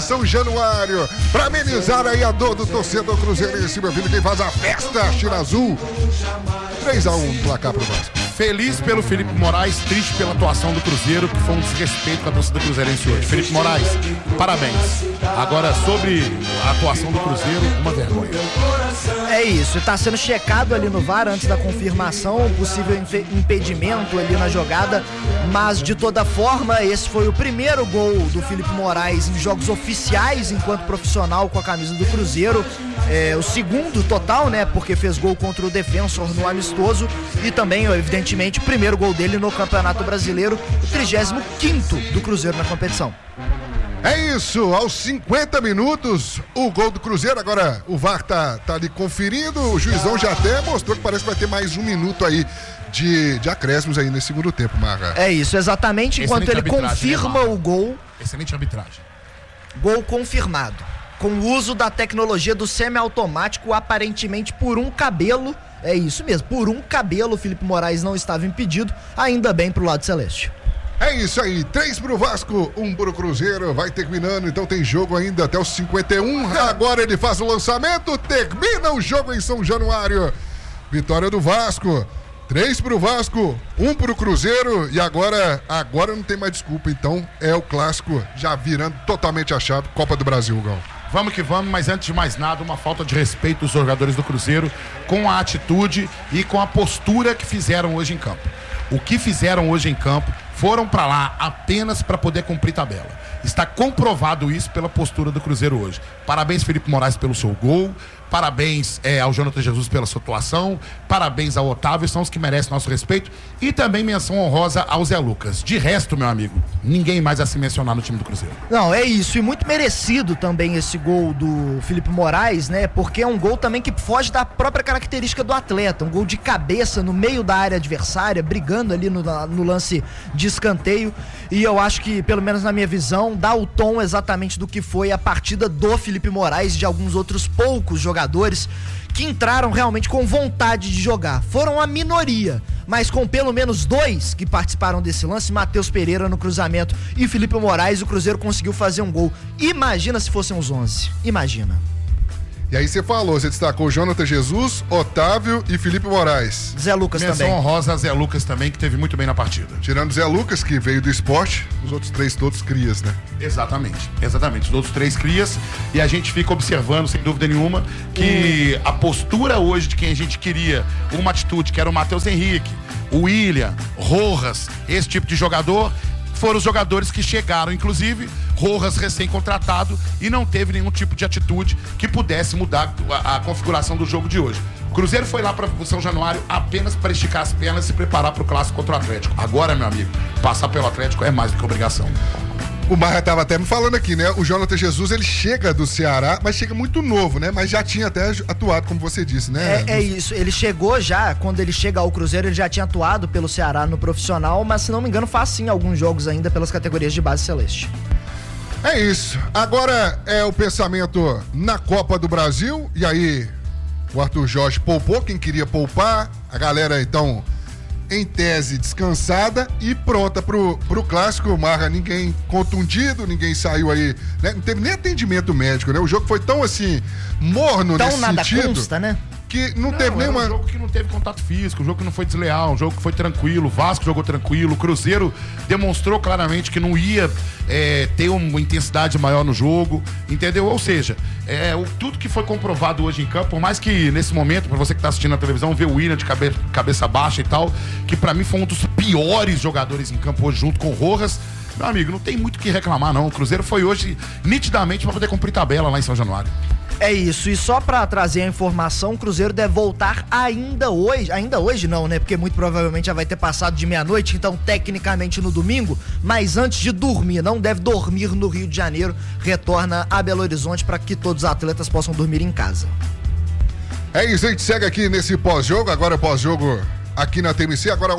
São Januário, pra amenizar aí a dor do torcedor cruzeirense, meu filho, quem faz a festa, China Azul. 3-1 placar pro Vasco. Feliz pelo Felipe Moraes, triste pela atuação do Cruzeiro, que foi um desrespeito com a torcida cruzeirense hoje. Felipe Moraes, parabéns. Agora, sobre a atuação do Cruzeiro, uma vergonha. É isso, está sendo checado ali no VAR antes da confirmação, possível impedimento ali na jogada, mas de toda forma, esse foi o primeiro gol do Felipe Moraes em jogos oficiais enquanto profissional com a camisa do Cruzeiro. O segundo total, né, porque fez gol contra o Defensor no amistoso e também, evidentemente, o primeiro gol dele no Campeonato Brasileiro, o 35º do Cruzeiro na competição. É isso, aos 50 minutos, o gol do Cruzeiro. Agora o VAR tá ali conferindo, o juizão já até mostrou que parece que vai ter mais um minuto aí de acréscimos aí nesse segundo tempo, Marra. É isso, exatamente, enquanto ele confirma o gol. Excelente arbitragem. Gol confirmado, com o uso da tecnologia do semiautomático, aparentemente por um cabelo. É isso mesmo, por um cabelo o Felipe Moraes não estava impedido, ainda bem pro lado celeste. É isso aí, 3 pro Vasco, 1 pro Cruzeiro, vai terminando, então tem jogo ainda até os 51, agora ele faz o lançamento, termina o jogo em São Januário, vitória do Vasco, 3 pro Vasco, 1 pro Cruzeiro, e agora não tem mais desculpa, então é o clássico já virando totalmente a chave, Copa do Brasil, Gão. Vamos que vamos, mas antes de mais nada, uma falta de respeito dos jogadores do Cruzeiro com a atitude e com a postura que fizeram hoje em campo. O que fizeram hoje em campo, foram pra lá apenas para poder cumprir tabela. Está comprovado isso pela postura do Cruzeiro hoje. Parabéns, Felipe Moraes, pelo seu gol. Parabéns ao Jonathan Jesus pela sua atuação. Parabéns ao Otávio, são os que merecem nosso respeito. E também menção honrosa ao Zé Lucas. De resto, meu amigo, ninguém mais a se mencionar no time do Cruzeiro. Não, é isso. E muito merecido também esse gol do Felipe Moraes, né? Porque é um gol também que foge da própria característica do atleta. Um gol de cabeça no meio da área adversária, brigando ali no lance de escanteio. E eu acho que, pelo menos na minha visão, dá o tom exatamente do que foi a partida do Felipe Moraes e de alguns outros poucos jogadores que entraram realmente com vontade de jogar. Foram a minoria, mas com pelo menos 2 que participaram desse lance, Matheus Pereira no cruzamento e Felipe Moraes, o Cruzeiro conseguiu fazer um gol. Imagina se fossem os 11, imagina. E aí você destacou o Jonathan Jesus, Otávio e Felipe Moraes. Zé Lucas também. Menção honrosa a Zé Lucas também, que teve muito bem na partida. Tirando Zé Lucas, que veio do esporte, os outros 3 todos crias, né? Exatamente, os outros 3 crias, e a gente fica observando, sem dúvida nenhuma, que a postura hoje de quem a gente queria uma atitude, que era o Matheus Henrique, o William, Rojas, esse tipo de jogador, foram os jogadores que chegaram, inclusive Rojas recém-contratado, e não teve nenhum tipo de atitude que pudesse mudar a configuração do jogo de hoje. O Cruzeiro foi lá para o São Januário apenas para esticar as pernas e se preparar para o clássico contra o Atlético. Agora, meu amigo, passar pelo Atlético é mais do que obrigação. O Marra estava até me falando aqui, né? O Jonathan Jesus, ele chega do Ceará, mas chega muito novo, né? Mas já tinha até atuado, como você disse, né? É isso, ele chegou já, quando ele chega ao Cruzeiro, ele já tinha atuado pelo Ceará no profissional, mas se não me engano faz sim alguns jogos ainda pelas categorias de base celeste. É isso, agora é o pensamento na Copa do Brasil, e aí o Arthur Jorge poupou quem queria poupar, a galera então em tese descansada e pronta pro clássico. Marra, ninguém contundido, ninguém saiu aí, né? Não teve nem atendimento médico, né? O jogo foi tão assim, morno tão nesse nada sentido. Consta, né? Que não teve nenhuma... um jogo que não teve contato físico, um jogo que não foi desleal, um jogo que foi tranquilo, o Vasco jogou tranquilo, o Cruzeiro demonstrou claramente que não ia ter uma intensidade maior no jogo, entendeu? Ou seja, tudo que foi comprovado hoje em campo, por mais que nesse momento, pra você que tá assistindo na televisão, ver o William de cabeça baixa e tal, que pra mim foi um dos piores jogadores em campo hoje, junto com o Rojas, meu amigo, não tem muito o que reclamar não, o Cruzeiro foi hoje nitidamente pra poder cumprir tabela lá em São Januário. É isso, e só pra trazer a informação, o Cruzeiro deve voltar ainda hoje não, né, porque muito provavelmente já vai ter passado de meia-noite, então tecnicamente no domingo, mas antes de dormir, não deve dormir no Rio de Janeiro, retorna a Belo Horizonte para que todos os atletas possam dormir em casa. É isso, a gente segue aqui nesse pós-jogo, agora pós-jogo aqui na TMC, agora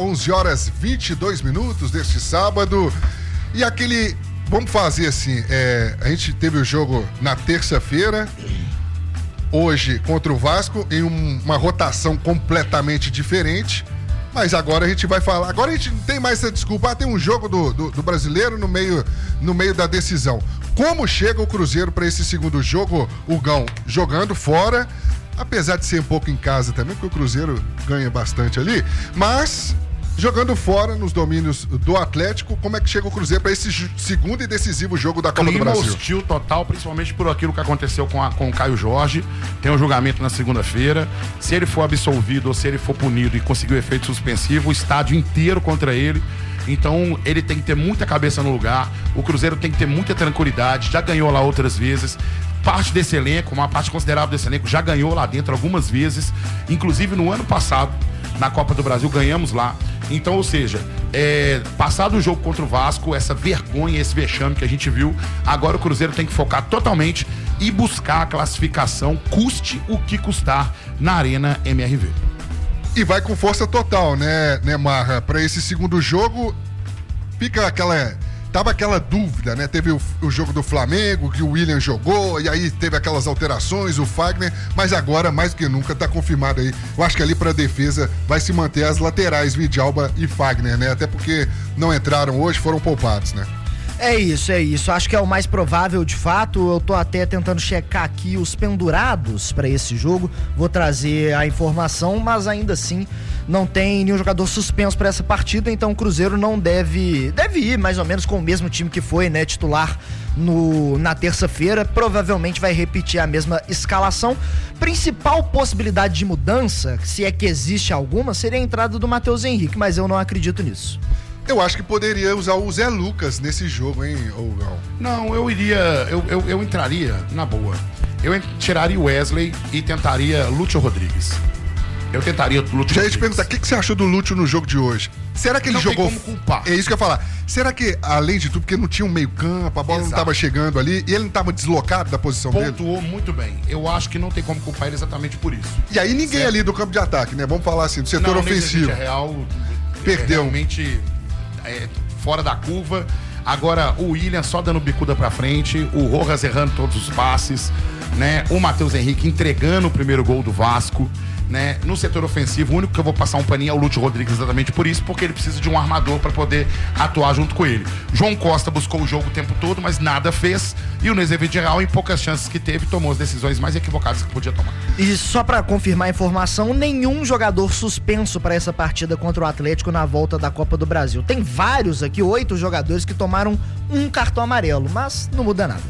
11h22 deste sábado, e aquele... Vamos fazer assim, a gente teve o jogo na terça-feira, hoje contra o Vasco, em uma rotação completamente diferente, Mas agora a gente vai falar. Agora a gente não tem mais essa desculpa. Tem um jogo do brasileiro no meio da decisão. Como chega o Cruzeiro para esse segundo jogo, Hugão? Jogando fora, apesar de ser um pouco em casa também, porque o Cruzeiro ganha bastante ali, mas jogando fora nos domínios do Atlético, como é que chega o Cruzeiro para esse segundo e decisivo jogo da Copa do Brasil? Hostil total, principalmente por aquilo que aconteceu com o Caio Jorge. Tem um julgamento na segunda-feira. Se ele for absolvido ou se ele for punido e conseguir o efeito suspensivo, o estádio inteiro contra ele. Então ele tem que ter muita cabeça no lugar. O Cruzeiro tem que ter muita tranquilidade. Já ganhou lá outras vezes. Parte desse elenco, uma parte considerável desse elenco, já ganhou lá dentro algumas vezes. Inclusive no ano passado, na Copa do Brasil, ganhamos lá. Então, ou seja, passado o jogo contra o Vasco, essa vergonha, esse vexame que a gente viu, agora o Cruzeiro tem que focar totalmente e buscar a classificação, custe o que custar, na Arena MRV. E vai com força total, né, Marra? Para esse segundo jogo, tava aquela dúvida, né? Teve o jogo do Flamengo, que o William jogou, e aí teve aquelas alterações, o Fagner, mas agora, mais do que nunca, tá confirmado aí. Eu acho que ali pra defesa vai se manter as laterais, Vidalba e Fagner, né? Até porque não entraram hoje, foram poupados, né? É isso. Acho que é o mais provável, de fato. Eu tô até tentando checar aqui os pendurados para esse jogo. Vou trazer a informação, mas ainda assim não tem nenhum jogador suspenso para essa partida, então o Cruzeiro não deve ir mais ou menos com o mesmo time que foi, né, titular na terça-feira. Provavelmente vai repetir a mesma escalação. Principal possibilidade de mudança, se é que existe alguma, seria a entrada do Matheus Henrique, mas eu não acredito nisso. Eu acho que poderia usar o Zé Lucas nesse jogo, hein, Hugão? Não, eu entraria na boa. Eu tiraria o Wesley e tentaria Lúcio Rodrigues. Eu tentaria Lúcio Rodrigues. Já ia te perguntar, o que você achou do Lúcio no jogo de hoje? Será que ele jogou... Não tem como culpar. É isso que eu ia falar. Será que, além de tudo, porque não tinha um meio campo, a bola não estava chegando ali, e ele não estava deslocado da posição dele? Pontuou muito bem. Eu acho que não tem como culpar ele exatamente por isso. E aí ninguém ali do campo de ataque, né? Vamos falar assim, do setor ofensivo. É real, perdeu. Realmente fora da curva. Agora o William só dando bicuda pra frente, o Rojas errando todos os passes, né? O Matheus Henrique entregando o primeiro gol do Vasco, né? No setor ofensivo, o único que eu vou passar um paninho é o Lúcio Rodrigues, exatamente por isso, porque ele precisa de um armador para poder atuar junto com ele. João Costa buscou o jogo o tempo todo, mas nada fez, e o Nezevido Real, em poucas chances que teve, tomou as decisões mais equivocadas que podia tomar. E só para confirmar a informação, nenhum jogador suspenso para essa partida contra o Atlético na volta da Copa do Brasil. Tem vários aqui, 8 jogadores que tomaram um cartão amarelo, mas não muda nada.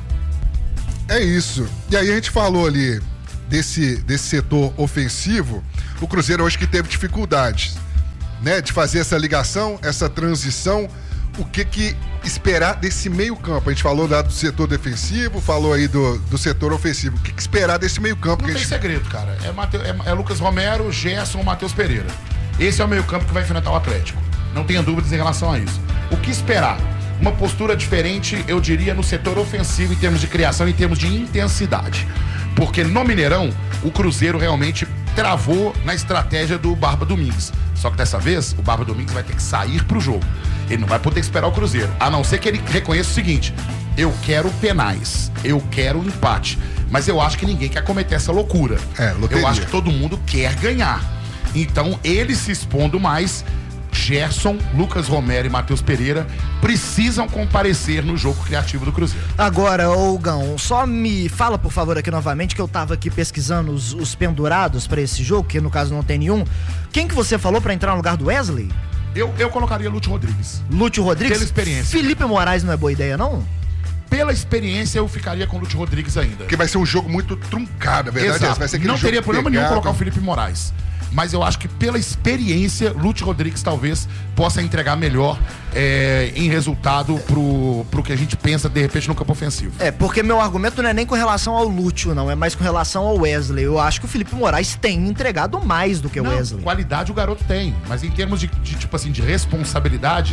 É isso. E aí a gente falou ali desse setor ofensivo, o Cruzeiro hoje que teve dificuldades, né, de fazer essa ligação, essa transição. O que esperar desse meio campo? A gente falou do setor defensivo, falou aí do setor ofensivo. O que esperar desse meio campo? Não tem segredo, cara. É Lucas Romero, Gerson, Matheus Pereira. Esse é o meio campo que vai enfrentar o Atlético. Não tenha dúvidas em relação a isso. O que esperar? Uma postura diferente, eu diria, no setor ofensivo, em termos de criação, em termos de intensidade. Porque no Mineirão, o Cruzeiro realmente travou na estratégia do Barba Domingues. Só que dessa vez, o Barba Domingues vai ter que sair pro jogo. Ele não vai poder esperar o Cruzeiro. A não ser que ele reconheça o seguinte: eu quero penais, eu quero empate. Mas eu acho que ninguém quer cometer essa loucura. Eu acho que todo mundo quer ganhar. Então, ele se expondo mais, Gerson, Lucas Romero e Matheus Pereira precisam comparecer no jogo criativo do Cruzeiro. Agora, Hugão, só me fala, por favor, aqui novamente, que eu tava aqui pesquisando os pendurados pra esse jogo, que no caso não tem nenhum. Quem que você falou pra entrar no lugar do Wesley? Eu colocaria Lúcio Rodrigues. Lúcio Rodrigues? Pela experiência. Felipe Moraes não é boa ideia, não? Pela experiência, eu ficaria com o Lúcio Rodrigues ainda. Porque vai ser um jogo muito truncado, a verdade. Exato. Vai ser aquele não jogo teria problema pegado. nenhum colocar o Felipe Moraes. Mas eu acho que pela experiência, Lúcio Rodrigues talvez possa entregar melhor em resultado pro que a gente pensa, de repente, no campo ofensivo. Porque meu argumento não é nem com relação ao Lúcio, não. É mais com relação ao Wesley. Eu acho que o Felipe Moraes tem entregado mais do que o Wesley. Qualidade o garoto tem. Mas em termos de responsabilidade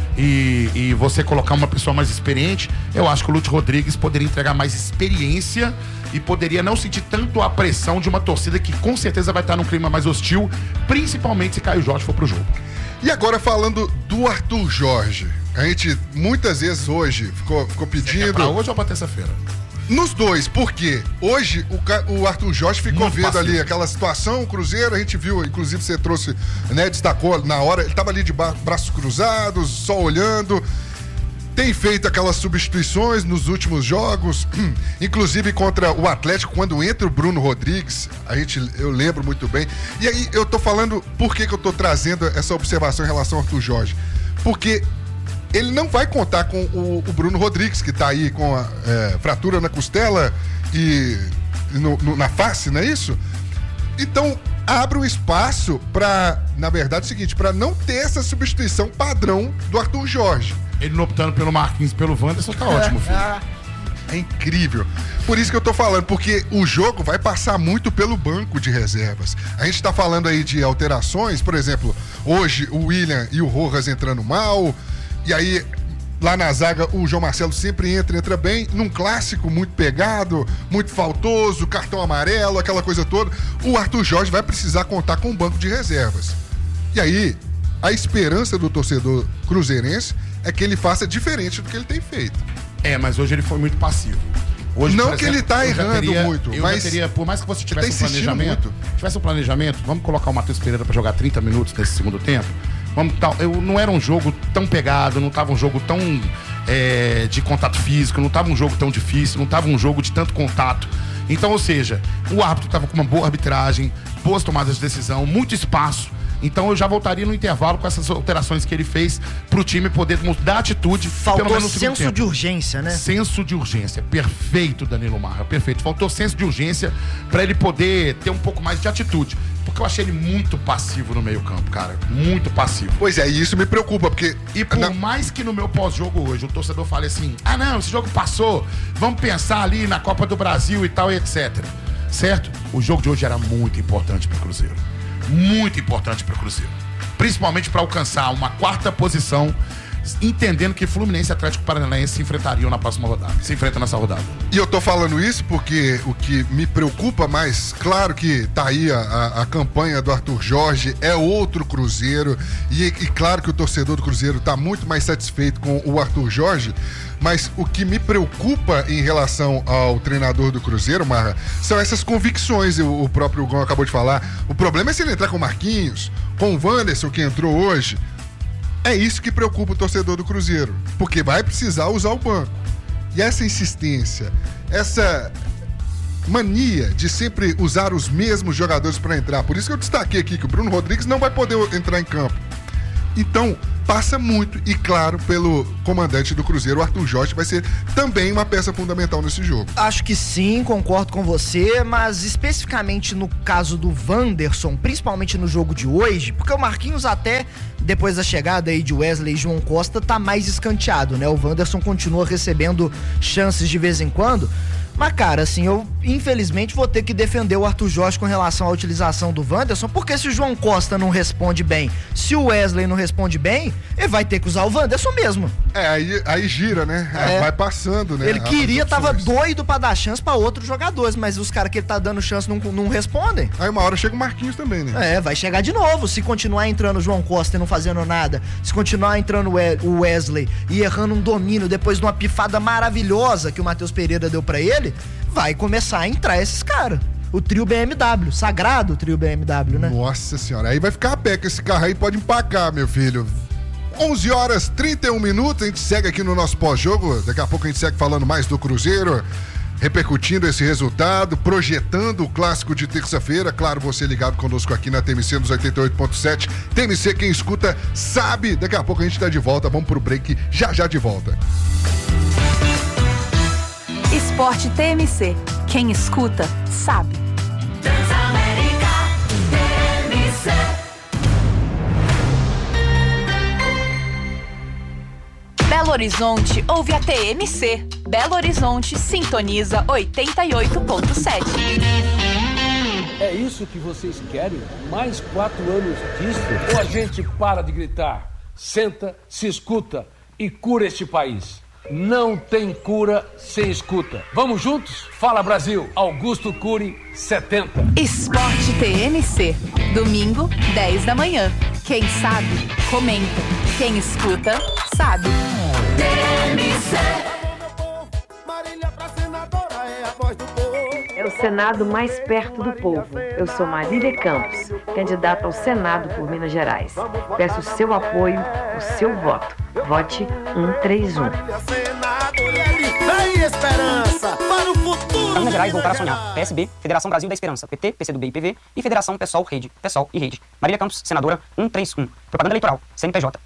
e você colocar uma pessoa mais experiente, eu acho que o Lúcio Rodrigues poderia entregar mais experiência e poderia não sentir tanto a pressão de uma torcida que com certeza vai estar num clima mais hostil, principalmente se Caio Jorge for pro jogo. E agora falando do Arthur Jorge, a gente muitas vezes hoje ficou pedindo... Pra hoje ou pra terça-feira? Nos dois, porque hoje o Arthur Jorge ficou Muito vendo passivo. ali aquela situação, o Cruzeiro, a gente viu, inclusive você trouxe, né, destacou na hora, ele tava ali de braços cruzados, só olhando, tem feito aquelas substituições nos últimos jogos, inclusive contra o Atlético, quando entra o Bruno Rodrigues, eu lembro muito bem, e aí eu tô falando, por que eu tô trazendo essa observação em relação ao Arthur Jorge? Porque ele não vai contar com o Bruno Rodrigues, que tá aí com a fratura na costela e na face, não é isso? Então, abre um espaço para, na verdade, é o seguinte, para não ter essa substituição padrão do Arthur Jorge. Ele não optando pelo Marquinhos, pelo Wanderson, tá ótimo, filho. É incrível. Por isso que eu tô falando, porque o jogo vai passar muito pelo banco de reservas. A gente tá falando aí de alterações, por exemplo, hoje o William e o Rojas entrando mal. E aí, lá na zaga, o João Marcelo sempre entra bem, num clássico muito pegado, muito faltoso, cartão amarelo, aquela coisa toda. O Arthur Jorge vai precisar contar com um banco de reservas. E aí, a esperança do torcedor cruzeirense é que ele faça diferente do que ele tem feito. Mas hoje ele foi muito passivo. Hoje, não por que exemplo, ele tá errando muito, mas... por mais que você tivesse tá um planejamento, vamos colocar o Matheus Pereira pra jogar 30 minutos nesse segundo tempo? Não era um jogo tão pegado, não tava um jogo tão de contato físico, não tava um jogo tão difícil, não tava um jogo de tanto contato. Então, ou seja, o árbitro tava com uma boa arbitragem, boas tomadas de decisão, muito espaço. Então eu já voltaria no intervalo com essas alterações que ele fez pro time poder mudar a atitude. Faltou pelo menos no senso tempo. de urgência, né? Senso de urgência. Perfeito, Danilo Marra. Perfeito. Faltou senso de urgência pra ele poder ter um pouco mais de atitude. Porque eu achei ele muito passivo no meio-campo, cara. Muito passivo. Pois é, e isso me preocupa, porque... E por mais que no meu pós-jogo hoje o torcedor fale assim, não, esse jogo passou, vamos pensar ali na Copa do Brasil e tal e etc. Certo? O jogo de hoje era muito importante pro Cruzeiro. Muito importante para o Cruzeiro. Principalmente para alcançar uma 4ª posição, entendendo que Fluminense e Atlético Paranaense se enfrentariam na próxima rodada. Se enfrentam nessa rodada. E eu tô falando isso porque o que me preocupa mais, claro que tá aí a campanha do Arthur Jorge, é outro Cruzeiro, e claro que o torcedor do Cruzeiro tá muito mais satisfeito com o Arthur Jorge, mas o que me preocupa em relação ao treinador do Cruzeiro, Marra, são essas convicções, o próprio Hugo acabou de falar. O problema é se ele entrar com o Marquinhos, com o Wanderson, que entrou hoje. É isso que preocupa o torcedor do Cruzeiro, porque vai precisar usar o banco. E essa insistência, essa mania de sempre usar os mesmos jogadores para entrar, por isso que eu destaquei aqui que o Bruno Rodrigues não vai poder entrar em campo. Então, passa muito, e claro, pelo comandante do Cruzeiro, o Arthur Jorge, vai ser também uma peça fundamental nesse jogo. Acho que sim, concordo com você, mas especificamente no caso do Wanderson, principalmente no jogo de hoje, porque o Marquinhos até, depois da chegada aí de Wesley e João Costa, tá mais escanteado, né? O Wanderson continua recebendo chances de vez em quando. Mas, cara, assim, eu infelizmente vou ter que defender o Arthur Jorge com relação à utilização do Wanderson, porque se o João Costa não responde bem, se o Wesley não responde bem, ele vai ter que usar o Wanderson mesmo. Aí gira, né? Vai passando, né? Ele queria, tava doido pra dar chance pra outros jogadores, mas os caras que ele tá dando chance não respondem. Aí uma hora chega o Marquinhos também, né? Vai chegar de novo, se continuar entrando o João Costa e não fazendo nada, se continuar entrando o Wesley e errando um domínio depois de uma pifada maravilhosa que o Matheus Pereira deu pra ele, vai começar a entrar esses caras. O trio BMW, sagrado trio BMW, né? Nossa senhora, aí vai ficar a pé, que esse carro aí pode empacar, meu filho. 11h31, a gente segue aqui no nosso pós-jogo, daqui a pouco a gente segue falando mais do Cruzeiro, repercutindo esse resultado, projetando o clássico de terça-feira, claro, você ligado conosco aqui na TMC nos 88.7, TMC, quem escuta sabe, daqui a pouco a gente tá de volta, vamos pro break, já de volta. Esporte TMC. Quem escuta, sabe. Transamérica TMC. Belo Horizonte ouve a TMC. Belo Horizonte sintoniza 88.7. É isso que vocês querem? Mais 4 anos disso? Ou a gente para de gritar, senta, se escuta e cura este país? Não tem cura sem escuta. Vamos juntos? Fala Brasil, Augusto Cury, 70. Esporte TMC. Domingo, 10 da manhã. Quem sabe, comenta. Quem escuta, sabe. TMC. Marília pra senadora, Senado mais perto do povo. Eu sou Marília Campos, candidata ao Senado por Minas Gerais. Peço o seu apoio, o seu voto. Vote 131. Vem esperança para o futuro. Minas Gerais voltar a sonhar. PSB, Federação Brasil da Esperança, PT, PCdoB e PV e Federação PSOL, Rede, PSOL e Rede. Marília Campos, senadora 131. Propaganda eleitoral. CNPJ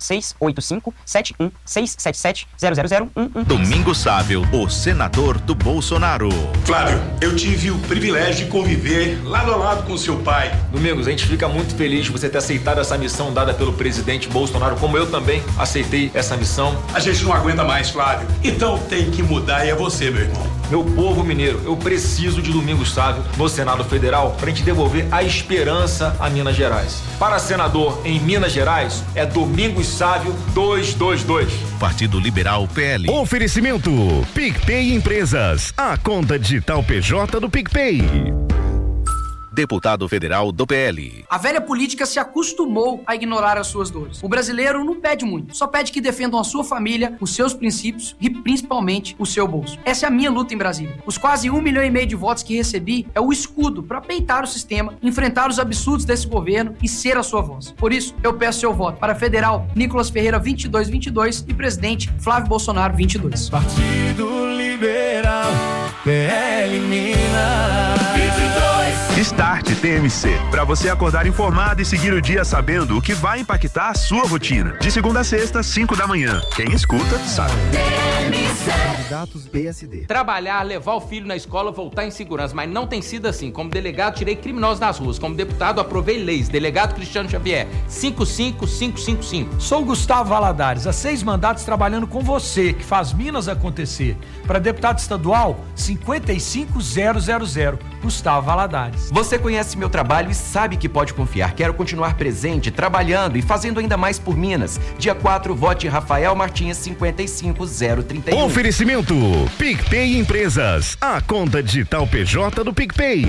685-71-677-000-11. Domingos Sábio, o senador do Bolsonaro. Flávio, eu tive o privilégio de conviver lado a lado com seu pai. Domingos, a gente fica muito feliz de você ter aceitado essa missão dada pelo presidente Bolsonaro, como eu também aceitei essa missão. A gente não aguenta mais, Flávio. Então tem que mudar e é você, meu irmão. Meu povo mineiro, eu preciso de Domingos Sávio no Senado Federal pra gente devolver a esperança a Minas Gerais. Para senador em Minas Gerais, é Domingos Sávio 222. Partido Liberal PL. Oferecimento PicPay Empresas, a conta digital PJ do PicPay. Deputado federal do PL. A velha política se acostumou a ignorar as suas dores. O brasileiro não pede muito, só pede que defendam a sua família, os seus princípios e principalmente o seu bolso. Essa é a minha luta em Brasília. Os quase 1,5 milhão de votos que recebi é o escudo para peitar o sistema, enfrentar os absurdos desse governo e ser a sua voz. Por isso, eu peço seu voto para Federal Nicolas Ferreira 2222 e Presidente Flávio Bolsonaro 22. Partido Liberal, PL Minas 22. Start TMC, para você acordar informado e seguir o dia sabendo o que vai impactar a sua rotina. De segunda a sexta, 5 da manhã. Quem escuta, sabe. Candidatos PSD. Trabalhar, levar o filho na escola, voltar em segurança, mas não tem sido assim. Como delegado, tirei criminosos das ruas. Como deputado, aprovei leis. Delegado Cristiano Xavier, 55555. Sou Gustavo Valadares, há 6 mandatos trabalhando com você, que faz Minas acontecer. Para deputado estadual, 55000. Gustavo Valadares. Você conhece meu trabalho e sabe que pode confiar. Quero continuar presente, trabalhando e fazendo ainda mais por Minas. Dia 4, vote Rafael Martins 55031. Oferecimento PicPay Empresas, a conta digital PJ do PicPay.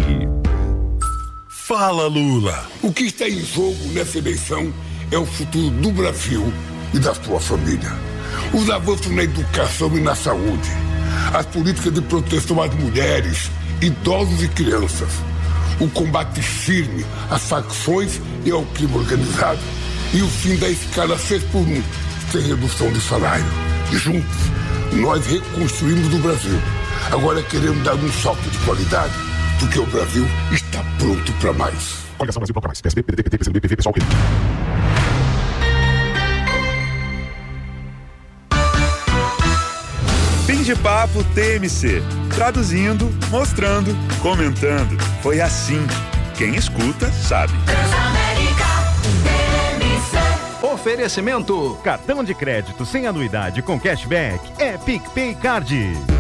Fala, Lula. O que está em jogo nessa eleição é o futuro do Brasil e da sua família. Os avanços na educação e na saúde, as políticas de proteção às mulheres, idosos e crianças, o combate firme às facções e ao crime organizado e o fim da escala 6x1 sem redução de salário. Juntos, nós reconstruímos o Brasil. Agora queremos dar um salto de qualidade, porque o Brasil está pronto para mais. Coligação Brasil para mais. PSB, PDT, PT, PCdoB, PV, PSOL, Rede. Fim de papo TMC. Traduzindo, mostrando, comentando. Foi assim. Quem escuta, sabe. Oferecimento: cartão de crédito sem anuidade com cashback é PicPay Card.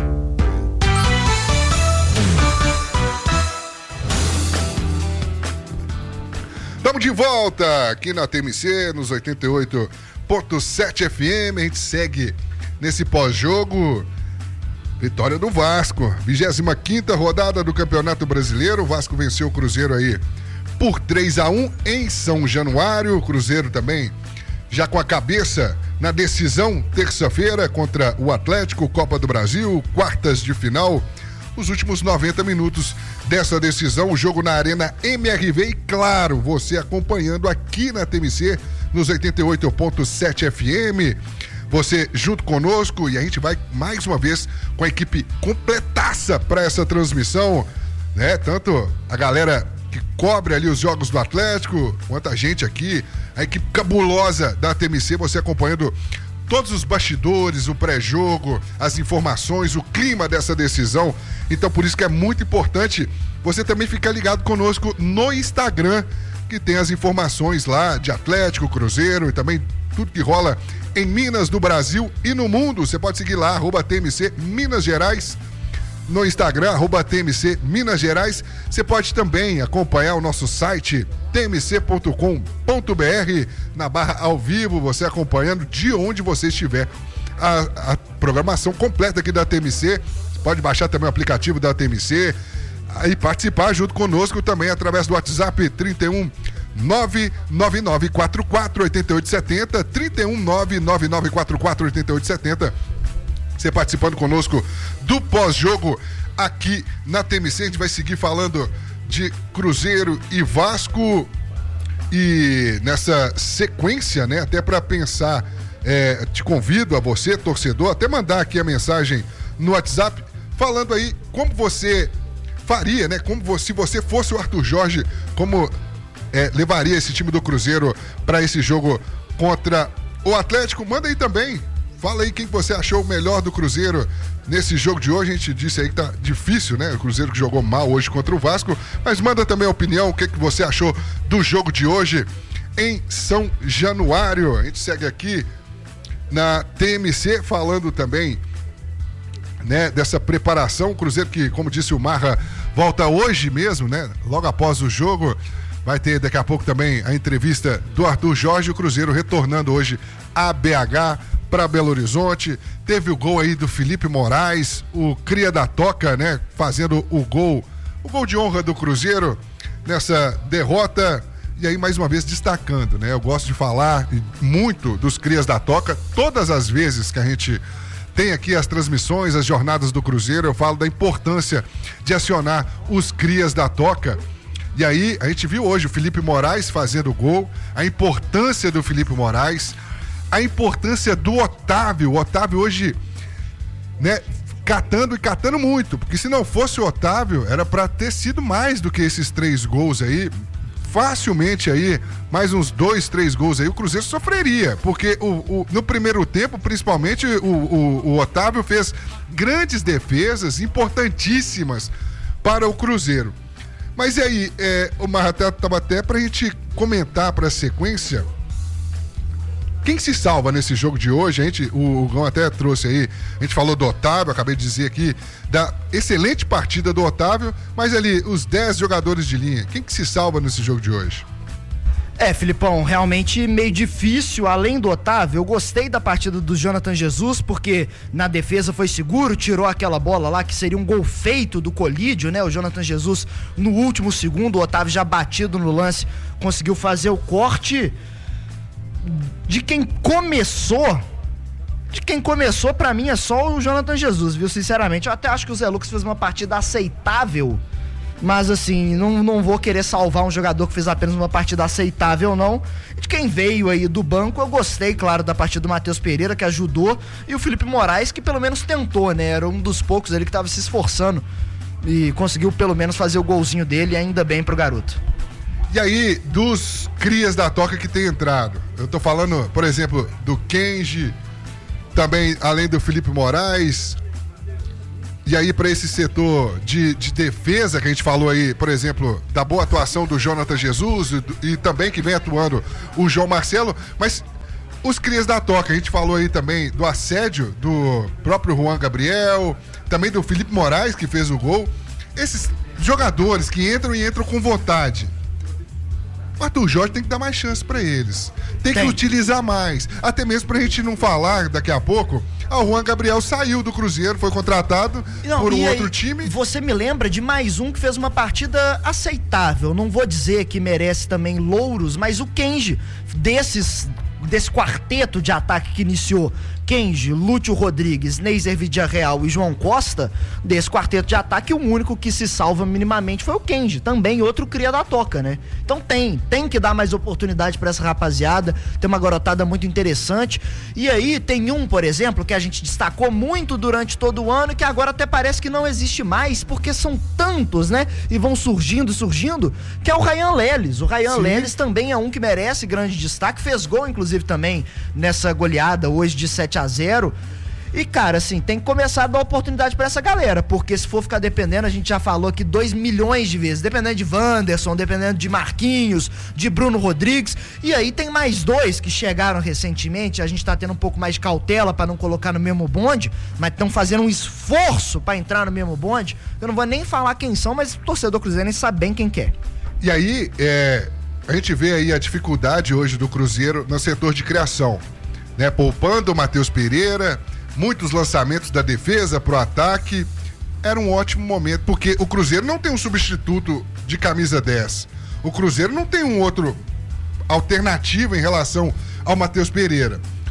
Estamos de volta aqui na TMC, nos 88.7 FM. A gente segue nesse pós-jogo. Vitória do Vasco, 25ª rodada do Campeonato Brasileiro. O Vasco venceu o Cruzeiro aí por 3-1 em São Januário. O Cruzeiro também já com a cabeça na decisão terça-feira contra o Atlético, Copa do Brasil, quartas de final. Os últimos 90 minutos dessa decisão, o jogo na Arena MRV e, claro, você acompanhando aqui na TMC nos 88.7 FM. Você junto conosco e a gente vai mais uma vez com a equipe completaça para essa transmissão, né? Tanto a galera que cobre ali os jogos do Atlético, quanto a gente aqui, a equipe cabulosa da TMC, você acompanhando todos os bastidores, o pré-jogo, as informações, o clima dessa decisão. Então por isso que é muito importante você também ficar ligado conosco no Instagram, que tem as informações lá de Atlético, Cruzeiro e também tudo que rola em Minas, no Brasil e no mundo. Você pode seguir lá, @TMC Minas Gerais, no Instagram, @TMC Minas Gerais. Você pode também acompanhar o nosso site, tmc.com.br, na barra ao vivo, você acompanhando de onde você estiver. A programação completa aqui da TMC. Você pode baixar também o aplicativo da TMC e participar junto conosco também através do WhatsApp 31 99944 8870, 31 99944 8870. você participando conosco do pós-jogo aqui na TMC. A gente vai seguir falando de Cruzeiro e Vasco e nessa sequência, né, até para pensar, te convido a você, torcedor, até mandar aqui a mensagem no WhatsApp, falando aí como você faria, né, se você fosse o Arthur Jorge, como levaria esse time do Cruzeiro para esse jogo contra o Atlético. Manda aí também, fala aí quem você achou o melhor do Cruzeiro nesse jogo de hoje. A gente disse aí que tá difícil, né? O Cruzeiro que jogou mal hoje contra o Vasco, mas manda também a opinião, o que você achou do jogo de hoje em São Januário. A gente segue aqui na TMC falando também, né, dessa preparação. O Cruzeiro que, como disse o Marra, volta hoje mesmo, né? Logo após o jogo. Vai ter daqui a pouco também a entrevista do Arthur Jorge, o Cruzeiro retornando hoje a BH para Belo Horizonte. Teve o gol aí do Felipe Moraes, o cria da toca, né, fazendo o gol de honra do Cruzeiro nessa derrota. E aí, mais uma vez, destacando, né? Eu gosto de falar muito dos crias da toca. Todas as vezes que a gente tem aqui as transmissões, as jornadas do Cruzeiro, eu falo da importância de acionar os crias da toca. E aí, a gente viu hoje o Felipe Moraes fazendo o gol, a importância do Felipe Moraes, a importância do Otávio. O Otávio hoje, né, catando muito, porque se não fosse o Otávio, era para ter sido mais do que esses 3 gols aí. Facilmente aí, mais uns 2, 3 gols aí, o Cruzeiro sofreria, porque no primeiro tempo, principalmente, o Otávio fez grandes defesas importantíssimas para o Cruzeiro. Mas e aí, o Marraté estava até pra gente comentar para a sequência, quem se salva nesse jogo de hoje? O Gão até trouxe aí, a gente falou do Otávio, acabei de dizer aqui, da excelente partida do Otávio, mas ali, os 10 jogadores de linha, quem que se salva nesse jogo de hoje? Filipão, realmente meio difícil. Além do Otávio, eu gostei da partida do Jonathan Jesus, porque na defesa foi seguro, tirou aquela bola lá que seria um gol feito do Colídio, né? O Jonathan Jesus no último segundo, o Otávio já batido no lance, conseguiu fazer o corte. De quem começou, pra mim é só o Jonathan Jesus, viu? Sinceramente, eu até acho que o Zé Lucas fez uma partida aceitável, mas assim, não vou querer salvar um jogador que fez apenas uma partida aceitável, não. De quem veio aí do banco, eu gostei, claro, da partida do Matheus Pereira, que ajudou, e o Felipe Moraes, que pelo menos tentou, né? Era um dos poucos ali que tava se esforçando e conseguiu pelo menos fazer o golzinho dele, ainda bem pro garoto. E aí, dos crias da toca que tem entrado, eu tô falando, por exemplo, do Kenji, também além do Felipe Moraes. E aí, para esse setor de defesa que a gente falou aí, por exemplo, da boa atuação do Jonathan Jesus e também que vem atuando o João Marcelo, mas os crias da toca, a gente falou aí também do assédio do próprio Juan Gabriel, também do Felipe Moraes, que fez o gol. Esses jogadores que entram com vontade, o Arthur Jorge tem que dar mais chance para eles. Tem que utilizar mais. Até mesmo pra gente não falar daqui a pouco, o Juan Gabriel saiu do Cruzeiro, foi contratado por um outro time. Você me lembra de mais um que fez uma partida aceitável. Não vou dizer que merece também louros, mas o Kenji, desse quarteto de ataque que iniciou Kenji, Lúcio Rodrigues, Neiser Vidiarreal e João Costa, desse quarteto de ataque, o único que se salva minimamente foi o Kenji, também outro cria da toca, né? Então tem que dar mais oportunidade pra essa rapaziada, tem uma garotada muito interessante. E aí tem um, por exemplo, que a gente destacou muito durante todo o ano, que agora até parece que não existe mais, porque são tantos, né? E vão surgindo, que é o Ryan Leles. O Ryan Leles também é um que merece grande destaque, fez gol, inclusive, também nessa goleada hoje de 7-0. E, cara, assim, tem que começar a dar oportunidade pra essa galera, porque se for ficar dependendo, a gente já falou aqui 2 milhões de vezes, dependendo de Wanderson, dependendo de Marquinhos, de Bruno Rodrigues, e aí tem mais 2 que chegaram recentemente, a gente tá tendo um pouco mais de cautela pra não colocar no mesmo bonde, mas estão fazendo um esforço pra entrar no mesmo bonde. Eu não vou nem falar quem são, mas o torcedor cruzeirense sabe bem quem quer. E aí, a gente vê aí a dificuldade hoje do Cruzeiro no setor de criação, né? Poupando o Matheus Pereira, muitos lançamentos da defesa pro ataque. Era um ótimo momento, porque o Cruzeiro não tem um substituto de camisa 10. O Cruzeiro não tem um outro alternativo em relação ao Matheus Pereira.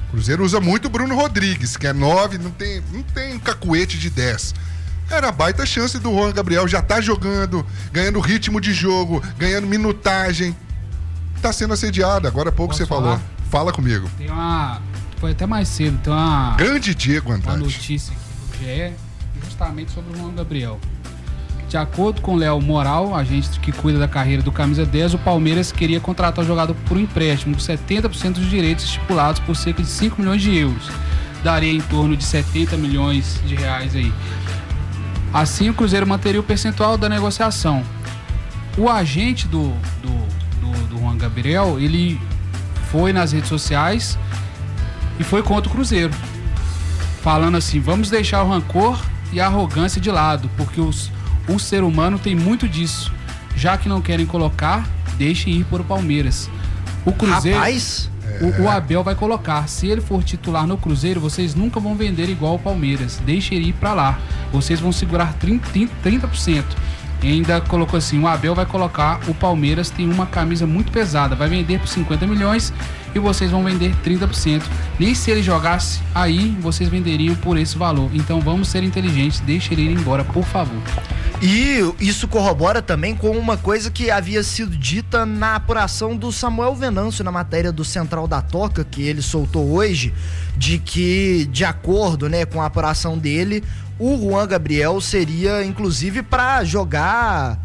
O Cruzeiro usa muito o Bruno Rodrigues, que é 9, não tem um cacuete de 10. Era baita chance do Juan Gabriel, já tá jogando, ganhando ritmo de jogo, ganhando minutagem. Tá sendo assediado, agora há pouco você falou. Fala comigo. Tem uma... Foi até mais cedo, tem uma... Grande Diego Andrade. Uma notícia aqui do GE, justamente sobre o Juan Gabriel. De acordo com o Léo Moral, agente que cuida da carreira do Camisa 10, o Palmeiras queria contratar o jogador por um empréstimo com 70% dos direitos estipulados por cerca de 5 milhões de euros. Daria em torno de 70 milhões de reais aí. Assim, o Cruzeiro manteria o percentual da negociação. O agente do Juan Gabriel, ele foi nas redes sociais e foi contra o Cruzeiro. Falando assim, vamos deixar o rancor e a arrogância de lado, porque o ser humano tem muito disso. Já que não querem colocar, deixem ir para o Palmeiras. O Cruzeiro... Rapaz... O Abel vai colocar. Se ele for titular no Cruzeiro, vocês nunca vão vender igual o Palmeiras. Deixem ele ir para lá. Vocês vão segurar 30%. E ainda colocou assim, o Abel vai colocar, o Palmeiras tem uma camisa muito pesada, vai vender por 50 milhões e vocês vão vender 30%. Nem se ele jogasse aí, vocês venderiam por esse valor. Então vamos ser inteligentes, deixe ele ir embora, por favor. E isso corrobora também com uma coisa que havia sido dita na apuração do Samuel Venâncio na matéria do Central da Toca, que ele soltou hoje, de que, de acordo, né, com a apuração dele, o Juan Gabriel seria, inclusive, para jogar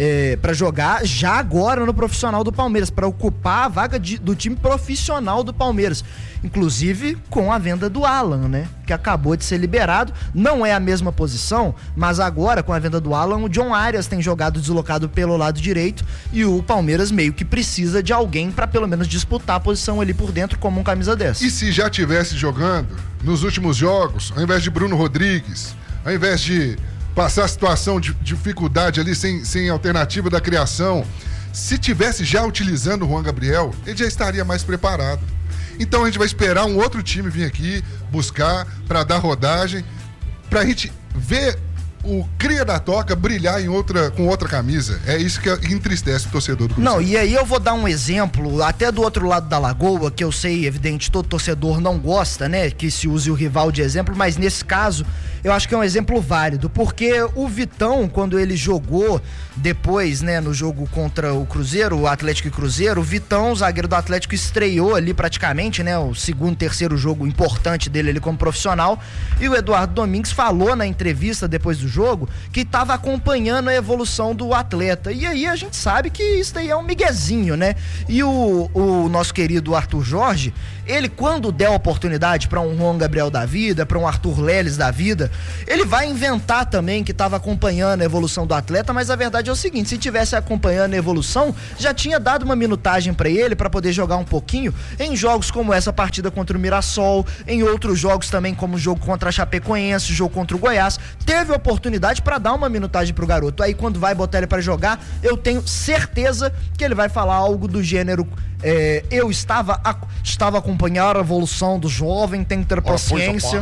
já agora no profissional do Palmeiras, para ocupar a vaga do time profissional do Palmeiras, inclusive com a venda do Alan, né, que acabou de ser liberado. Não é a mesma posição, mas agora com a venda do Alan, o John Arias tem jogado deslocado pelo lado direito e o Palmeiras meio que precisa de alguém para pelo menos disputar a posição ali por dentro como um camisa 10. E se já tivesse jogando nos últimos jogos, ao invés de Bruno Rodrigues, ao invés de passar a situação de dificuldade ali sem alternativa da criação, se tivesse já utilizando o Juan Gabriel, ele já estaria mais preparado. Então a gente vai esperar um outro time vir aqui buscar para dar rodagem, pra gente ver o cria da Toca brilhar com outra camisa. É isso que entristece o torcedor do Cruzeiro. Não, e aí eu vou dar um exemplo, até do outro lado da lagoa, que eu sei, evidente, todo torcedor não gosta, né, que se use o rival de exemplo, mas nesse caso eu acho que é um exemplo válido, porque o Vitão, quando ele jogou depois, né, no jogo contra o Cruzeiro, o Atlético e Cruzeiro, o Vitão, o zagueiro do Atlético, estreou ali praticamente, né, o segundo, terceiro jogo importante dele ali como profissional, e o Eduardo Domingues falou na entrevista depois do jogo que estava acompanhando a evolução do atleta, e aí a gente sabe que isso aí é um miguezinho, né, e o nosso querido Arthur Jorge, ele quando der oportunidade para um Juan Gabriel da vida, para um Arthur Leles da vida, ele vai inventar também que estava acompanhando a evolução do atleta, mas a verdade é o seguinte, se tivesse acompanhando a evolução, já tinha dado uma minutagem para ele, para poder jogar um pouquinho em jogos como essa partida contra o Mirassol, em outros jogos também como o jogo contra a Chapecoense, o jogo contra o Goiás, teve oportunidade para dar uma minutagem pro garoto. Aí quando vai botar ele para jogar, eu tenho certeza que ele vai falar algo do gênero eu estava acompanhando a evolução do jovem, tem que ter paciência.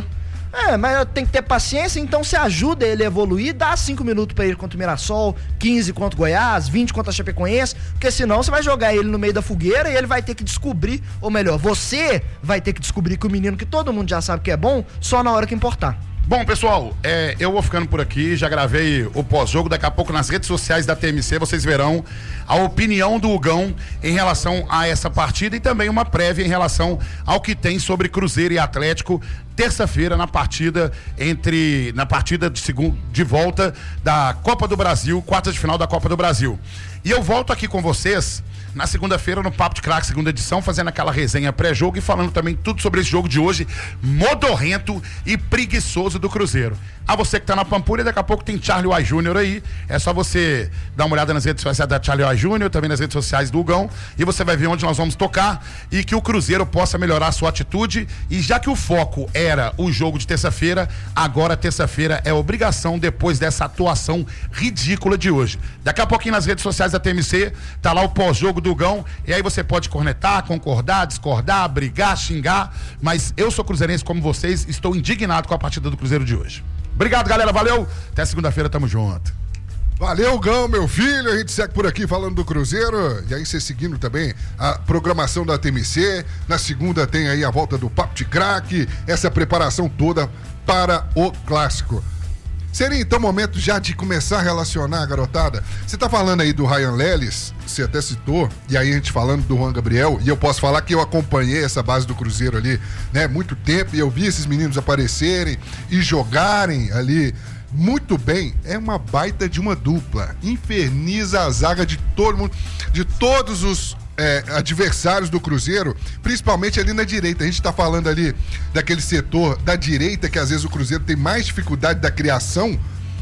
Mas tem que ter paciência, então você ajuda ele a evoluir, dá 5 minutos pra ele contra o Mirassol, 15 contra o Goiás, 20 contra a Chapecoense, porque senão você vai jogar ele no meio da fogueira e ele vai ter que descobrir, ou melhor, você vai ter que descobrir que o menino que todo mundo já sabe que é bom, só na hora que importar. Bom, pessoal, eu vou ficando por aqui, já gravei o pós-jogo, daqui a pouco nas redes sociais da TMC vocês verão a opinião do Hugão em relação a essa partida e também uma prévia em relação ao que tem sobre Cruzeiro e Atlético terça-feira na partida de volta da Copa do Brasil, quartas de final da Copa do Brasil. E eu volto aqui com vocês na segunda-feira no Papo de Craque, segunda edição, fazendo aquela resenha pré-jogo e falando também tudo sobre esse jogo de hoje, modorrento e preguiçoso do Cruzeiro. A você que tá na Pampulha, daqui a pouco tem Charlie Way Jr. aí, é só você dar uma olhada nas redes sociais da Charlie Way Jr., também nas redes sociais do Hugão, e você vai ver onde nós vamos tocar e que o Cruzeiro possa melhorar a sua atitude, e já que o foco era o jogo de terça-feira, agora terça-feira é obrigação depois dessa atuação ridícula de hoje. Daqui a pouquinho nas redes sociais da TMC, tá lá o pós-jogo do Hugão, e aí você pode cornetar, concordar, discordar, brigar, xingar, mas eu sou cruzeirense como vocês, estou indignado com a partida do Cruzeiro de hoje. Obrigado, galera, valeu, até segunda-feira, tamo junto. Valeu, Gão, meu filho. A gente segue por aqui falando do Cruzeiro. E aí, você seguindo também a programação da TMC. Na segunda tem aí a volta do Papo de Craque. Essa preparação toda para o clássico. Seria então o momento já de começar a relacionar a garotada? Você tá falando aí do Ryan Lelis, você até citou, e aí a gente falando do Juan Gabriel, e eu posso falar que eu acompanhei essa base do Cruzeiro ali, né, muito tempo, e eu vi esses meninos aparecerem e jogarem ali muito bem. É uma baita de uma dupla, inferniza a zaga de todo mundo, de todos os adversários do Cruzeiro, principalmente ali na direita. A gente tá falando ali daquele setor da direita que às vezes o Cruzeiro tem mais dificuldade da criação.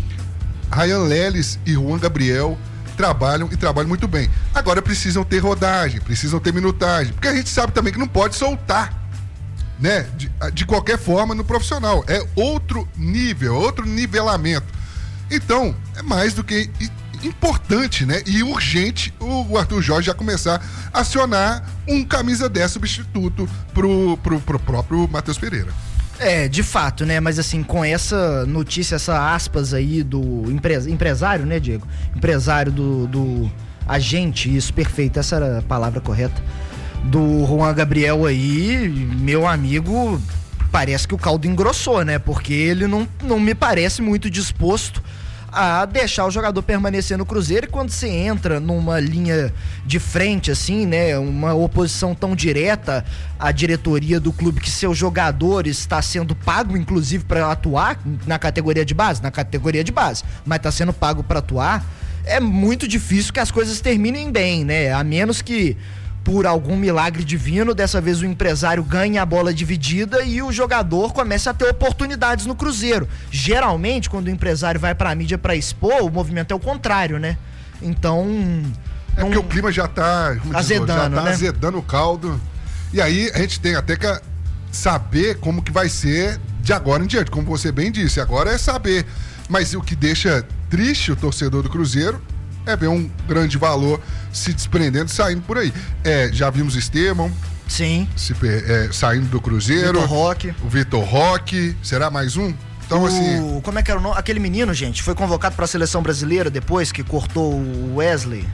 Ryan Lelis e Juan Gabriel trabalham muito bem. Agora precisam ter rodagem, precisam ter minutagem, porque a gente sabe também que não pode soltar, né, de qualquer forma no profissional. É outro nível, outro nivelamento. Então, é mais do que importante, né, e urgente o Arthur Jorge já começar a acionar um camisa 10 substituto pro próprio Matheus Pereira. De fato, né, mas assim, com essa notícia, essa aspas aí do empresário, né, Diego? Empresário do agente, isso, perfeito, essa era a palavra correta, do Juan Gabriel aí, meu amigo, parece que o caldo engrossou, né, porque ele não me parece muito disposto a deixar o jogador permanecer no Cruzeiro. E quando você entra numa linha de frente assim, né, uma oposição tão direta à diretoria do clube, que seu jogador está sendo pago inclusive para atuar na categoria de base, mas está sendo pago para atuar, é muito difícil que as coisas terminem bem, né, a menos que por algum milagre divino, dessa vez o empresário ganha a bola dividida e o jogador começa a ter oportunidades no Cruzeiro. Geralmente, quando o empresário vai pra mídia pra expor, o movimento é o contrário, né? Então... porque o clima já tá azedando, né? Azedando o caldo. E aí a gente tem até que saber como que vai ser de agora em diante. Como você bem disse, agora é saber. Mas o que deixa triste o torcedor do Cruzeiro é ver um grande valor se desprendendo, saindo por aí. Já vimos Esteban. Sim. Saindo do Cruzeiro. O Vitor Roque. Será mais um? Então, assim... Como é que era o nome? Aquele menino, gente, foi convocado para a seleção brasileira depois que cortou o Wesley.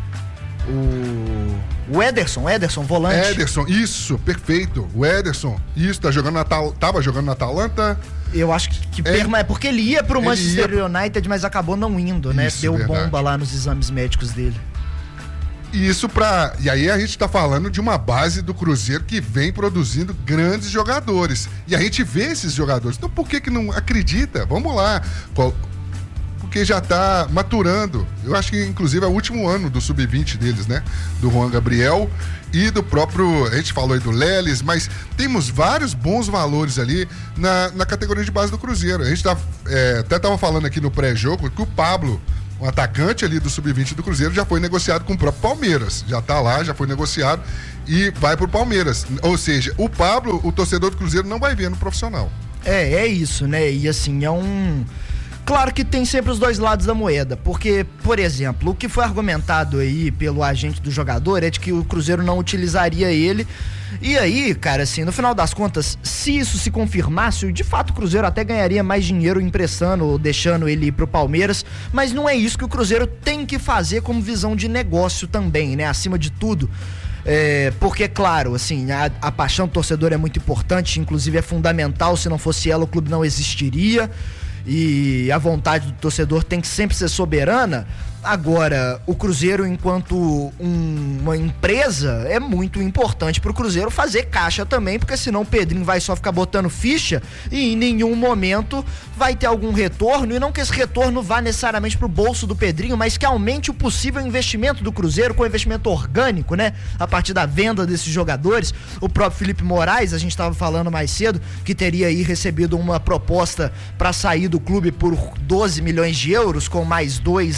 O Ederson, volante. Ederson, isso, perfeito. O Ederson, isso, tava jogando na Atalanta. Eu acho que é porque ele ia pro Manchester United, mas acabou não indo, né? Isso, deu verdade. Bomba lá nos exames médicos dele. E aí a gente tá falando de uma base do Cruzeiro que vem produzindo grandes jogadores. E a gente vê esses jogadores. Então por que não acredita? Vamos lá. Porque já tá maturando. Eu acho que inclusive é o último ano do sub-20 deles, né? Do Juan Gabriel e do próprio, a gente falou aí do Lelis, mas temos vários bons valores ali na categoria de base do Cruzeiro. A gente até tava falando aqui no pré-jogo que o Pablo, um atacante ali do sub-20 do Cruzeiro, já foi negociado com o próprio Palmeiras. Já tá lá, já foi negociado e vai pro Palmeiras. Ou seja, o Pablo, o torcedor do Cruzeiro não vai ver no profissional. É isso, né? E assim, claro que tem sempre os dois lados da moeda, porque, por exemplo, o que foi argumentado aí pelo agente do jogador é de que o Cruzeiro não utilizaria ele. E aí, cara, assim, no final das contas, se isso se confirmasse, de fato o Cruzeiro até ganharia mais dinheiro emprestando ou deixando ele ir pro Palmeiras, mas não é isso que o Cruzeiro tem que fazer como visão de negócio também, né? Acima de tudo. Porque, claro, assim, a paixão do torcedor é muito importante, inclusive é fundamental, se não fosse ela o clube não existiria. E a vontade do torcedor tem que sempre ser soberana. Agora, o Cruzeiro, enquanto uma empresa, é muito importante pro Cruzeiro fazer caixa também, porque senão o Pedrinho vai só ficar botando ficha e em nenhum momento vai ter algum retorno, e não que esse retorno vá necessariamente pro bolso do Pedrinho, mas que aumente o possível investimento do Cruzeiro, com investimento orgânico, né? A partir da venda desses jogadores. O próprio Felipe Moraes, a gente estava falando mais cedo, que teria aí recebido uma proposta para sair do clube por 12 milhões de euros, com mais 2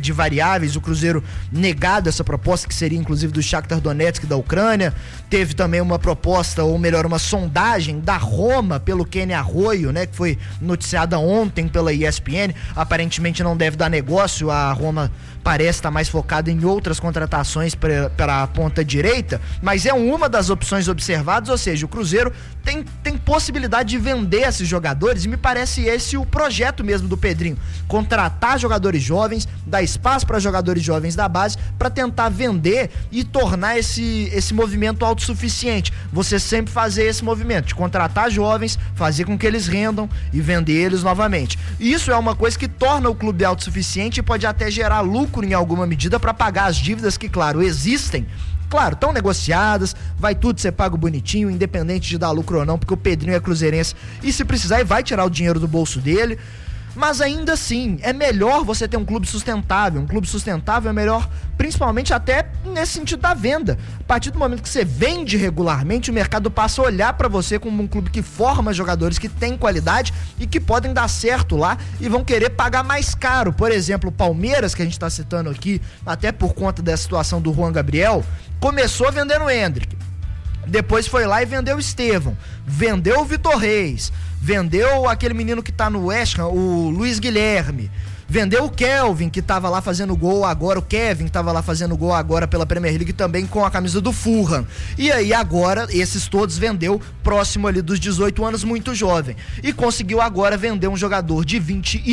de variáveis, o Cruzeiro negado essa proposta, que seria inclusive do Shakhtar Donetsk da Ucrânia. Teve também uma proposta, ou melhor, uma sondagem da Roma pelo Kenny Arroyo, né, que foi noticiada ontem pela ESPN. Aparentemente não deve dar negócio, a Roma parece estar mais focada em outras contratações para a ponta direita, mas é uma das opções observadas, ou seja, o Cruzeiro tem possibilidade de vender esses jogadores, e me parece esse o projeto mesmo do Pedrinho, contratar jogadores jovens, dar espaço para jogadores jovens da base, para tentar vender e tornar esse movimento autossuficiente. Você sempre fazer esse movimento de contratar jovens, fazer com que eles rendam e vender eles novamente. Isso é uma coisa que torna o clube autossuficiente e pode até gerar lucro em alguma medida para pagar as dívidas que, claro, existem. Claro, estão negociadas, vai tudo ser pago bonitinho, independente de dar lucro ou não, porque o Pedrinho é cruzeirense e, se precisar, ele vai tirar o dinheiro do bolso dele. Mas ainda assim, é melhor você ter um clube sustentável. Um clube sustentável é melhor, principalmente até nesse sentido da venda. A partir do momento que você vende regularmente, o mercado passa a olhar para você como um clube que forma jogadores que têm qualidade e que podem dar certo lá e vão querer pagar mais caro. Por exemplo, o Palmeiras, que a gente está citando aqui, até por conta da situação do Juan Gabriel, começou vendendo o Endrick. Depois foi lá e vendeu o Estevão, vendeu o Vitor Reis, vendeu aquele menino que tá no West Ham, o Luiz Guilherme, vendeu o Kelvin, que tava lá fazendo gol agora, o Kevin, que tava lá fazendo gol agora pela Premier League também com a camisa do Fulham. E aí agora, esses todos vendeu próximo ali dos 18 anos, muito jovem. E conseguiu agora vender um jogador de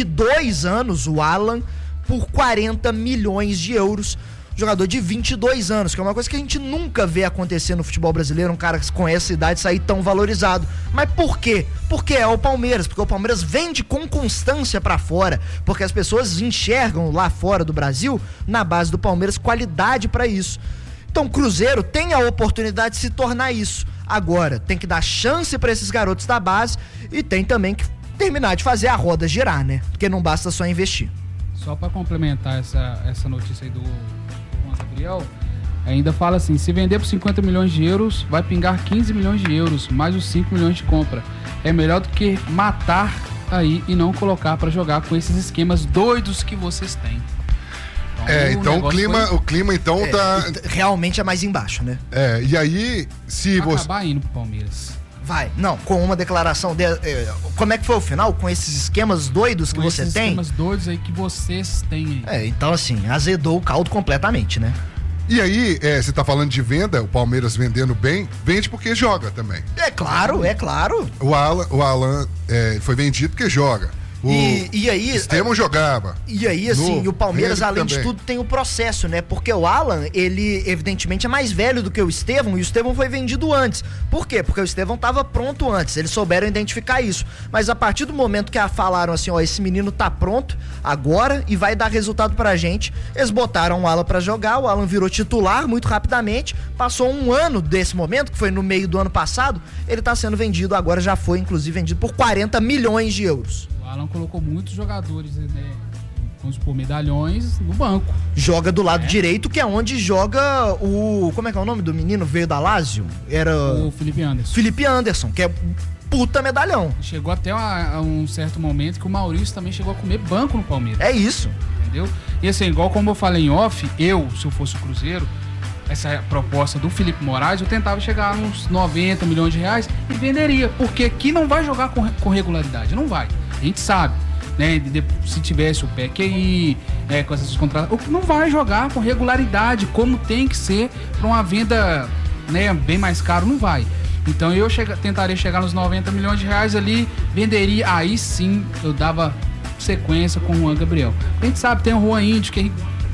22 anos, o Alan, por 40 milhões de euros. Jogador de 22 anos, que é uma coisa que a gente nunca vê acontecer no futebol brasileiro, um cara com essa idade sair tão valorizado. Mas por quê? Porque é o Palmeiras, porque o Palmeiras vende com constância pra fora, porque as pessoas enxergam lá fora do Brasil, na base do Palmeiras, qualidade pra isso. Então o Cruzeiro tem a oportunidade de se tornar isso. Agora, tem que dar chance pra esses garotos da base e tem também que terminar de fazer a roda girar, né? Porque não basta só investir. Só pra complementar essa notícia aí do Gabriel, ainda fala assim: se vender por 50 milhões de euros, vai pingar 15 milhões de euros, mais os 5 milhões de compra. É melhor do que matar aí e não colocar pra jogar com esses esquemas doidos que vocês têm. Então o clima então tá... Realmente é mais embaixo, né? E aí, se vai você... acabar indo pro Palmeiras. Vai, não, com uma declaração como é que foi o final? Com esses esquemas doidos que você tem? Com esses esquemas doidos aí que vocês têm aí. Então assim, azedou o caldo completamente, né? E aí, você tá falando de venda, o Palmeiras vendendo bem, vende porque joga também. É claro. O Alan foi vendido porque joga. E aí, Estevão jogava. E aí, assim, o Palmeiras, além também de tudo, tem o processo, né? Porque o Alan, ele evidentemente é mais velho do que o Estevão, e o Estevão foi vendido antes. Por quê? Porque o Estevão tava pronto antes, eles souberam identificar isso. Mas a partir do momento que falaram assim, ó, esse menino tá pronto agora e vai dar resultado pra gente, eles botaram o Alan pra jogar, o Alan virou titular muito rapidamente, passou um ano desse momento, que foi no meio do ano passado, ele tá sendo vendido agora, já foi inclusive vendido por 40 milhões de euros. O Alan colocou muitos jogadores, né, vamos supor, medalhões no banco. Joga do lado direito, que é onde joga o... Como é que é o nome do menino? Veio da Lazio? Era... O Felipe Anderson. Felipe Anderson, que é puta medalhão. Chegou até a um certo momento que o Maurício também chegou a comer banco no Palmeiras. É isso. Entendeu? E assim, igual como eu falei em off, se eu fosse o Cruzeiro, essa proposta do Felipe Moraes, eu tentava chegar a uns 90 milhões de reais e venderia, porque aqui não vai jogar com regularidade, não vai. A gente sabe, né? Se tivesse o PQI, com essas contratações, não vai jogar com regularidade, como tem que ser para uma venda, né, bem mais caro, não vai. Então eu tentaria chegar nos 90 milhões de reais ali, venderia, aí sim eu dava sequência com o Juan Gabriel. A gente sabe, tem o Juan Índio, que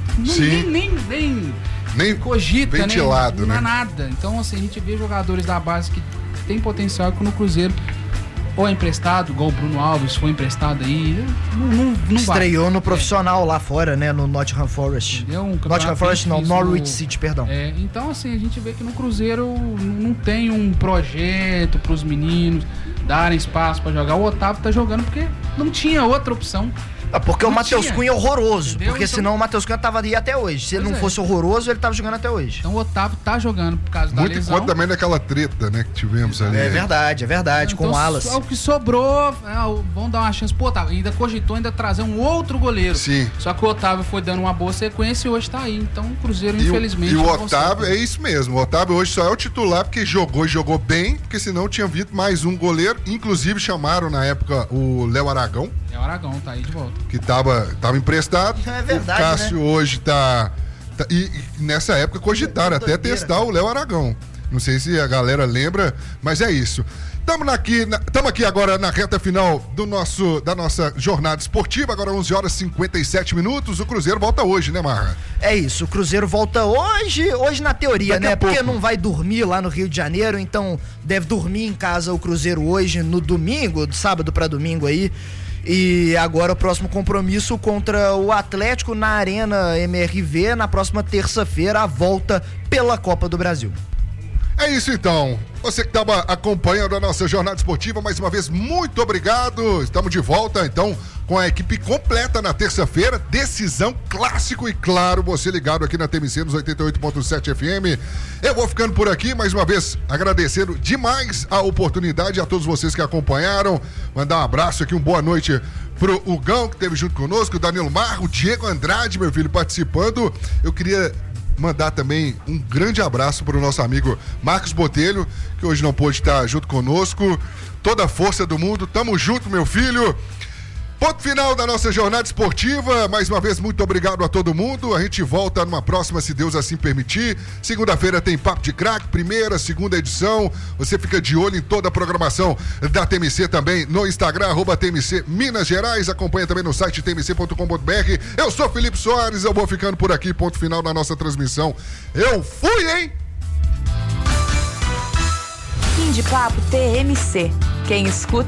nem cogita, ventilado, né? Não é nada. Então, assim, a gente vê jogadores da base que tem potencial que no Cruzeiro ou é emprestado, igual o Bruno Alves foi emprestado aí, não estreou vai. No profissional lá fora, né, no Nottingham Forest. Nottingham Forest não, Norwich City, perdão. Então assim, a gente vê que no Cruzeiro não tem um projeto pros meninos darem espaço pra jogar. O Otávio tá jogando porque Não tinha outra opção. Porque o Matheus Cunha é horroroso. Entendeu? Porque Então, senão o Matheus Cunha tava ali até hoje. Se ele não fosse horroroso, ele tava jogando até hoje. Então o Otávio tá jogando por causa da Muito lesão. enquanto também naquela treta, né, que tivemos ali. É verdade, com o Wallace. O que sobrou, vamos dar uma chance pro Otávio. Ainda cogitou trazer um outro goleiro. Sim. Só que o Otávio foi dando uma boa sequência e hoje tá aí. Então o Cruzeiro, E infelizmente... o não Otávio, consegue. é isso mesmo. O Otávio hoje só é o titular porque jogou bem, porque senão tinha vindo mais um goleiro. Inclusive chamaram na época o Léo Aragão. Léo Aragão tá aí de volta. Que tava emprestado. É verdade, o Cássio né? hoje tá e nessa época cogitaram até testar o Léo Aragão. Não sei se a galera lembra, mas é isso. Estamos aqui agora na reta final da nossa jornada esportiva, agora 11 horas e 57 minutos. O Cruzeiro volta hoje, né, Marra? É isso, o Cruzeiro volta hoje na teoria, Daqui a né? Porque pouco. não vai dormir lá no Rio de Janeiro, então deve dormir em casa o Cruzeiro hoje, no domingo, de sábado pra domingo aí. E agora o próximo compromisso contra o Atlético na Arena MRV, na próxima terça-feira, a volta pela Copa do Brasil. É isso então. Você que estava acompanhando a nossa jornada esportiva, mais uma vez, muito obrigado. Estamos de volta, então, com a equipe completa na terça-feira. Decisão clássico e, claro, você ligado aqui na TMC nos 88.7 FM. Eu vou ficando por aqui, mais uma vez, agradecendo demais a oportunidade a todos vocês que acompanharam. Mandar um abraço aqui, uma boa noite pro Hugão, que esteve junto conosco, o Danilo Marro, o Diego Andrade, meu filho, participando. Eu queria mandar também um grande abraço para o nosso amigo Marcos Botelho, que hoje não pôde estar junto conosco. Toda a força do mundo, tamo junto, meu filho. Ponto final da nossa jornada esportiva. Mais uma vez, muito obrigado a todo mundo. A gente volta numa próxima, se Deus assim permitir. Segunda-feira tem Papo de Craque, primeira, segunda edição. Você fica de olho em toda a programação da TMC também no Instagram, @TMC Minas Gerais. Acompanha também no site tmc.com.br. Eu sou Felipe Soares, eu vou ficando por aqui. Ponto final da nossa transmissão. Eu fui, hein? Fim de papo TMC. Quem escuta